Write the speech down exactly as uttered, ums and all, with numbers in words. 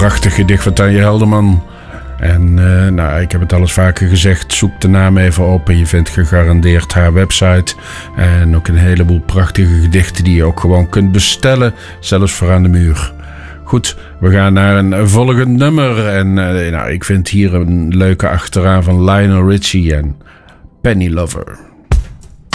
prachtig gedicht van Tanja Helderman. En uh, nou, ik heb het al eens vaker gezegd, zoek de naam even op en je vindt gegarandeerd haar website. En ook een heleboel prachtige gedichten die je ook gewoon kunt bestellen, zelfs voor aan de muur. Goed, we gaan naar een volgend nummer. En uh, nou, ik vind hier een leuke achteraan van Lionel Richie en Penny Lover.